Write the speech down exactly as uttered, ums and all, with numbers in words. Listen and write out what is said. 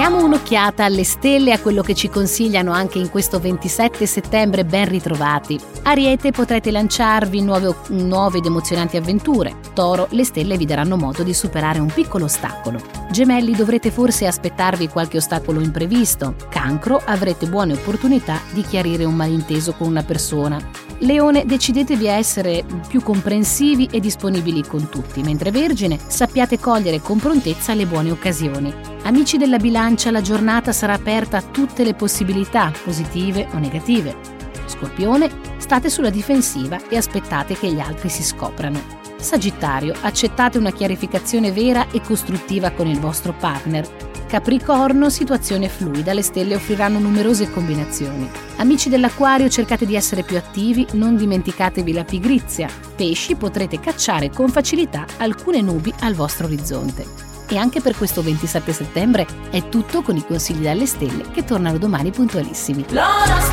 Diamo un'occhiata alle stelle, a quello che ci consigliano anche in questo ventisette settembre. Ben ritrovati. Ariete, potrete lanciarvi nuove, nuove ed emozionanti avventure. Toro, le stelle vi daranno modo di superare un piccolo ostacolo. Gemelli, dovrete forse aspettarvi qualche ostacolo imprevisto. Cancro, avrete buone opportunità di chiarire un malinteso con una persona. Leone, decidetevi a essere più comprensivi e disponibili con tutti, mentre Vergine, sappiate cogliere con prontezza le buone occasioni. Amici della Bilancia, la giornata sarà aperta a tutte le possibilità, positive o negative. Scorpione, state sulla difensiva e aspettate che gli altri si scoprano. Sagittario, accettate una chiarificazione vera e costruttiva con il vostro partner. Capricorno, situazione fluida, le stelle offriranno numerose combinazioni. Amici dell'Acquario, cercate di essere più attivi, non dimenticatevi la pigrizia. Pesci, potrete cacciare con facilità alcune nubi al vostro orizzonte. E anche per questo ventisette settembre è tutto con i consigli dalle stelle che tornano domani puntualissimi.